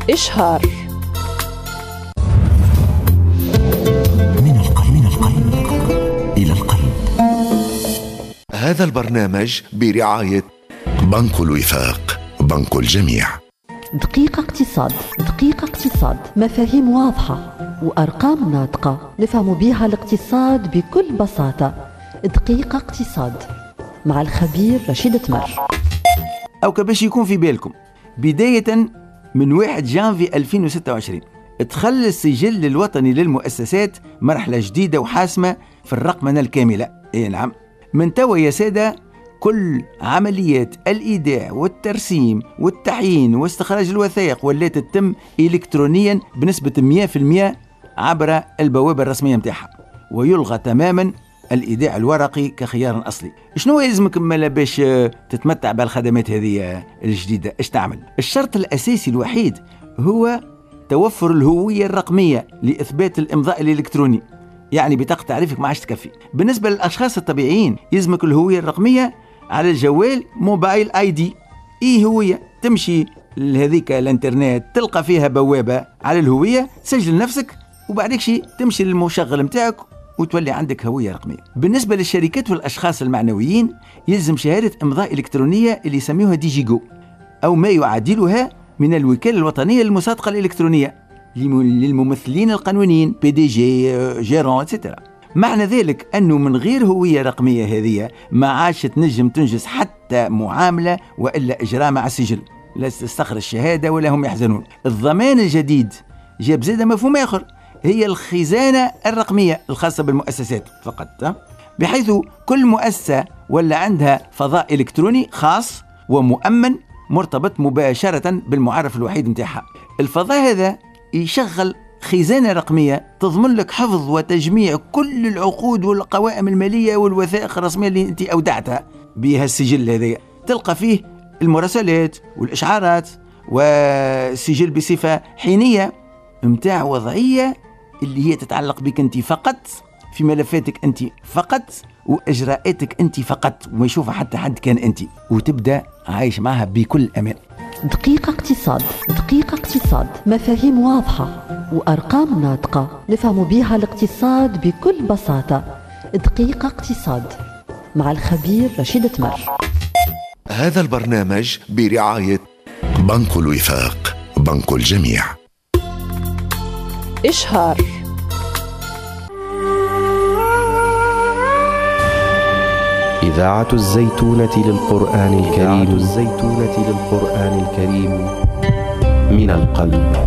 إشهار. من القلب إلى القلب. هذا البرنامج برعاية بنك الوفاق، بنك الجميع. دقيقة اقتصاد. دقيقة اقتصاد، مفاهيم واضحة وأرقام ناطقة نفهم بها الاقتصاد بكل بساطة. دقيقة اقتصاد مع الخبير رشيد تمر. أو كباش يكون في بالكم، بداية من 1 جانفي 2026 ادخل السجل الوطني للمؤسسات مرحلة جديدة وحاسمة في الرقمنة الكاملة. نعم، من توا يا سادة كل عمليات الإيداع والترسيم والتعيين واستخراج الوثائق والتي تتم إلكترونيا بنسبة 100% عبر البوابة الرسمية متاعها، ويلغى تماما الإيداع الورقي كخيار أصلي. شنو يلزمك مالا باش تتمتع بالخدمات هذه الجديدة؟ ايش تعمل؟ الشرط الأساسي الوحيد هو توفر الهوية الرقمية لإثبات الإمضاء الإلكتروني، يعني بطاقة تعريفك ما عادش تكفي. بالنسبة للأشخاص الطبيعيين يلزمك الهوية الرقمية على الجوال، موبايل اي دي. هوية تمشي لهذيك الانترنت تلقى فيها بوابة على الهوية، تسجل نفسك وبعدك شيء تمشي للمشغل متاعك وتولي عندك هوية رقمية. بالنسبة للشركات والأشخاص المعنويين يلزم شهادة إمضاء إلكترونية اللي يسميوها ديجيجو أو ما يعادلها من الوكالة الوطنية للمصادقة الإلكترونية للممثلين القانونيين PDG جيرون اتسترا. معنى ذلك أنه من غير هوية رقمية هذه ما عادش تنجم تنجز حتى معاملة وإلا إجراء مع السجل، لا تستخرج الشهادة ولا هم يحزنون. الضمان الجديد جاب زيادة مفهوم آخر، هي الخزانة الرقمية الخاصة بالمؤسسات فقط، بحيث كل مؤسسة ولا عندها فضاء إلكتروني خاص ومؤمن مرتبط مباشرة بالمعرف الوحيد متاعها. الفضاء هذا يشغل خزانة رقمية تضمن لك حفظ وتجميع كل العقود والقوائم المالية والوثائق الرسمية اللي انت أودعتها بها السجل هذا. تلقى فيه المراسلات والإشعارات والسجل بصفة حينية متاع وضعية اللي هي تتعلق بك انت فقط، في ملفاتك انت فقط، وإجراءاتك انت فقط، وما يشوفها حتى حد كان انت، وتبدأ عايش معها بكل أمان. دقيقة اقتصاد. دقيقة اقتصاد، مفاهيم واضحة وأرقام ناطقة نفهم بها الاقتصاد بكل بساطة. دقيقة اقتصاد مع الخبير رشيد تمر. هذا البرنامج برعاية بنك الوفاق، بنك الجميع. إشهار. إذاعة الزيتونة للقرآن الكريم، من القلب.